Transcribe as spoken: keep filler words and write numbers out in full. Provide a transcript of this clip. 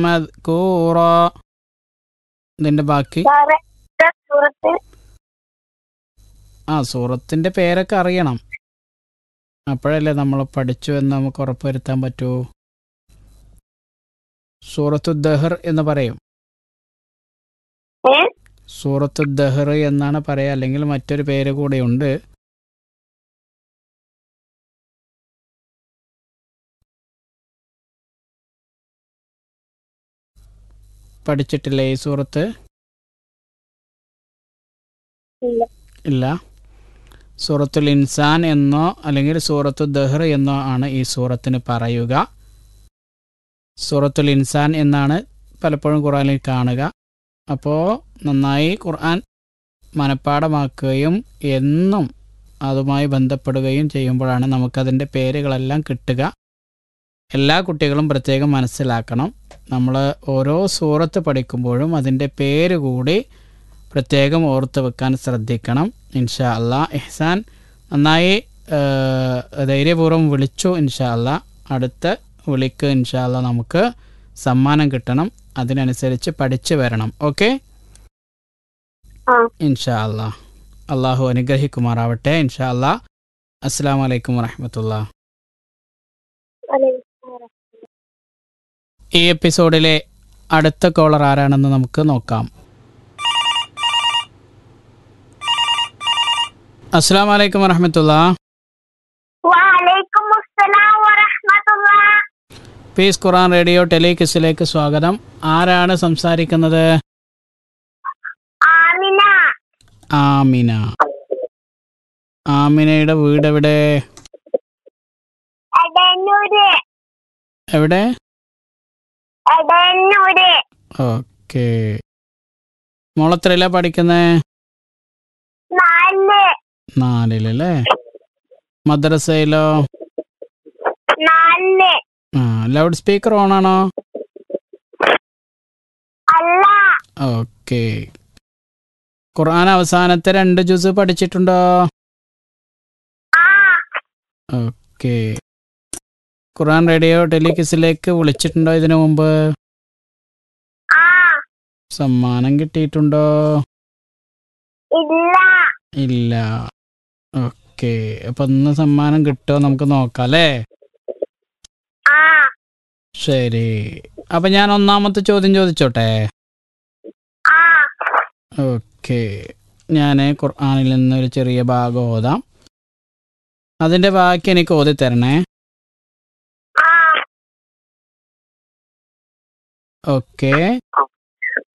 മദ്കൂറ. ഇതിന്റെ ബാക്കി സാറേ ഇത് സൂറത്ത് ആ സൂറത്തിന്റെ പേരൊക്കെ അറിയണം. അപ്പോഴല്ലേ നമ്മൾ പഠിച്ചു എന്ന് നമുക്ക് ഉറപ്പുവരുത്താൻ പറ്റൂ. സൂറത്തു ദഹർ എന്ന് പറയും. ഏ സൂറത്തു ദഹർ എന്നാണ് പറയുക, അല്ലെങ്കിൽ മറ്റൊരു പേര് കൂടെയുണ്ട്. പഠിച്ചിട്ടില്ലേ ഈ സൂറത്ത്? ഇല്ല. ഇല്ല. സൂറത്തുൽ ഇൻസാൻ എന്നോ അല്ലെങ്കിൽ സൂറത്തു ദഹർ എന്നോ ആണ് ഈ സൂറത്തിന് പറയുക. സൂറത്തുൽ ഇൻസാൻ എന്നാണ് പലപ്പോഴും ഖുർആനിൽ കാണുക. അപ്പോൾ നന്നായി ഖുർആൻ മനഃപ്പാടമാക്കുകയും എന്നും അതുമായി ബന്ധപ്പെടുകയും ചെയ്യുമ്പോഴാണ് നമുക്കതിൻ്റെ പേരുകളെല്ലാം കിട്ടുക. എല്ലാ കുട്ടികളും പ്രത്യേകം മനസ്സിലാക്കണം, നമ്മൾ ഓരോ സൂറത്ത് പഠിക്കുമ്പോഴും അതിൻ്റെ പേര് കൂടി പ്രത്യേകം ഓർത്ത് വെക്കാൻ ശ്രദ്ധിക്കണം. ഇൻഷാ അല്ലാ. ഇഹ്സാൻ നന്നായി ധൈര്യപൂർവ്വം വിളിച്ചു. ഇൻഷാ അല്ലാ അടുത്ത വിളിക്ക് ഇൻഷാ അല്ലാ നമുക്ക് സമ്മാനം കിട്ടണം. അതിനനുസരിച്ച് പഠിച്ചു വരണം. ഓക്കെ, ഇൻഷാ അല്ലാ. അള്ളാഹു അനുഗ്രഹിക്കുമാറാവട്ടെ. ഇൻഷാ അല്ലാ. അസ്സലാമു അലൈക്കും വറഹ്മത്തുള്ളാഹി. ഈ എപ്പിസോഡിലെ അടുത്ത കോളർ ആരാണെന്ന് നമുക്ക് നോക്കാം. അസ്സലാമു അലൈക്കും വറഹ്മത്തുള്ളാഹി. വഅലൈക്കും അസ്സലാം വറഹ്മത്തുള്ളാഹി. പീസ് ഖുർആൻ റേഡിയോ ടെലികിസിലേക്ക് സ്വാഗതം. ആരാണ് സംസാരിക്കുന്നത്? ആമിന. ആമിന. ആമിനയുടെ വീട് എവിടെ? എടന്നൂര്. എവിടെ? എടന്നൂര്. ഓക്കെ. മോളെത്രയിലാ പഠിക്കുന്നേ? നാല്. നാലിലല്ലേ? മദ്രസയിലോ? നാല്. ആ ലൗഡ് സ്പീക്കർ ഓൺ ആണോ? അല്ല. ഓക്കെ. ഖുർആൻ അവസാനത്തെ രണ്ട് ജുസ് പഠിച്ചിട്ടുണ്ടോ? ആ. ഓക്കെ. ഖുർആൻ റേഡിയോ ടെലികിസിലേക്ക് വിളിച്ചിട്ടുണ്ടോ ഇതിനു മുമ്പ്? ആ. സമ്മാനം കിട്ടിയിട്ടുണ്ടോ? ഇല്ല. ഇല്ല. ഓക്കെ. അപ്പൊ ഇന്ന് സമ്മാനം കിട്ടുമോ നമുക്ക് നോക്കാം അല്ലേ? ആ. ശരി. അപ്പൊ ഞാൻ ഒന്നാമത്തെ ചോദ്യം ചോദിച്ചോട്ടെ? ആ. ഓക്കെ. ഞാൻ ഖുർആനിൽ നിന്നൊരു ചെറിയ ഭാഗം ഓതാം, അതിന്റെ ബാക്കി എനിക്ക് ഓതി തരണേ. ആ. ഓക്കെ.